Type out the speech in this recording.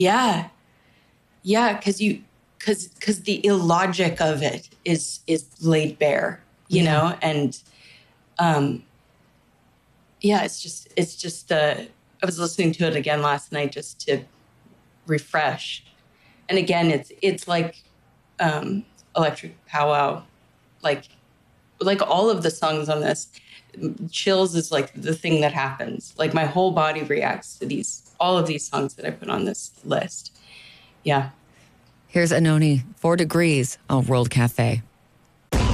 Yeah. Yeah. Cause the illogic of it is laid bare, you know? And, yeah, it's just, I was listening to it again last night just to refresh. And again, it's like, Electric Powwow, like all of the songs on this, chills is like the thing that happens. Like my whole body reacts to all of these songs that I put on this list. Yeah. Here's Anoni, 4 Degrees on World Cafe.